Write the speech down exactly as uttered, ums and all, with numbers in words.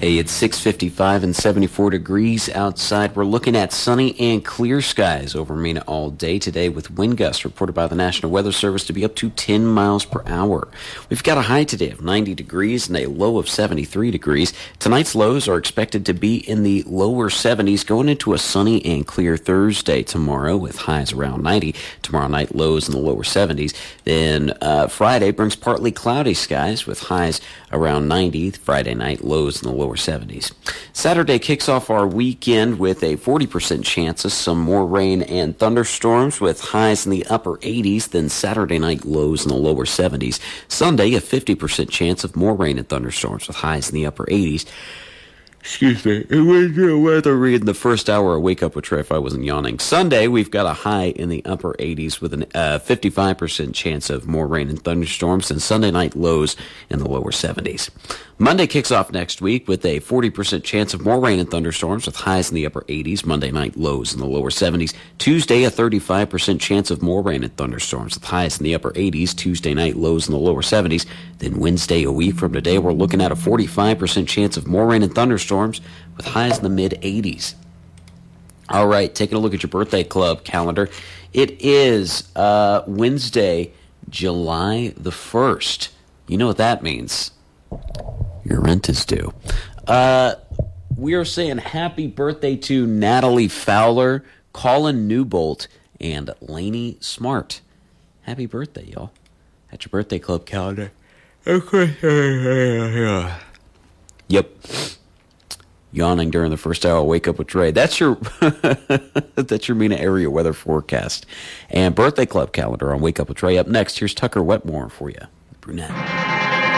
Hey, it's six fifty-five and seventy-four degrees outside. We're looking at sunny and clear skies over Mena all day today with wind gusts reported by the National Weather Service to be up to ten miles per hour. We've got a high today of ninety degrees and a low of seventy-three degrees. Tonight's lows are expected to be in the lower seventies going into a sunny and clear Thursday tomorrow with highs around ninety. Tomorrow night lows in the lower seventies. Then uh, Friday brings partly cloudy skies with highs around ninety. Friday night lows in the lower seventies. Saturday kicks off our weekend with a forty percent chance of some more rain and thunderstorms with highs in the upper eighties, then Saturday night lows in the lower seventies. Sunday, a fifty percent chance of more rain and thunderstorms with highs in the upper eighties. Excuse me. It was your weather read the first hour of Wake Up with Trey if I wasn't yawning. Sunday, we've got a high in the upper eighties with a uh, fifty-five percent chance of more rain and thunderstorms, and Sunday night lows in the lower seventies. Monday kicks off next week with a forty percent chance of more rain and thunderstorms with highs in the upper eighties, Monday night lows in the lower seventies. Tuesday, a thirty-five percent chance of more rain and thunderstorms with highs in the upper eighties, Tuesday night lows in the lower seventies. Then Wednesday, a week from today, we're looking at a forty-five percent chance of more rain and thunderstorms with highs in the mid-eighties. All right, taking a look at your birthday club calendar. It is uh, Wednesday, July the first. You know what that means. Your rent is due. Uh, we are saying happy birthday to Natalie Fowler, Colin Newbolt, and Lainey Smart. Happy birthday, y'all. At your birthday club calendar. Yep. Yawning during the first hour. Wake Up with Trey. That's your that's your Mena area weather forecast and birthday club calendar on Wake Up with Trey. Up next, here's Tucker Wetmore for you. Brunette.